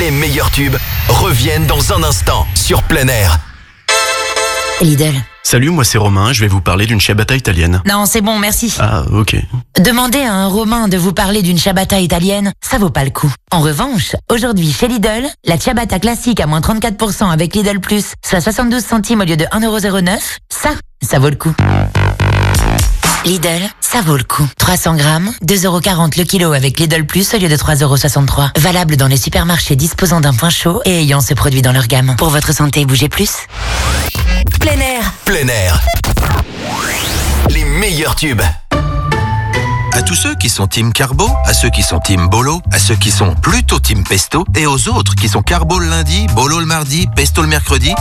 Les meilleurs tubes reviennent dans un instant sur Plein Air. Lidl. Salut, moi c'est Romain, je vais vous parler d'une ciabatta italienne. Non, c'est bon, merci. Ah, ok. Demander à un Romain de vous parler d'une ciabatta italienne, ça vaut pas le coup. En revanche, aujourd'hui chez Lidl, la ciabatta classique à moins 34% avec Lidl Plus, soit 72 centimes au lieu de 1,09€, ça vaut le coup. Lidl, ça vaut le coup. 300 grammes, 2,40€ le kilo avec Lidl Plus au lieu de 3,63€. Valable dans les supermarchés disposant d'un point chaud et ayant ce produit dans leur gamme. Pour votre santé, bougez plus. Plein Air. Plein Air. Les meilleurs tubes. À tous ceux qui sont team carbo, à ceux qui sont team bolo, à ceux qui sont plutôt team pesto, et aux autres qui sont carbo le lundi, bolo le mardi, pesto le mercredi,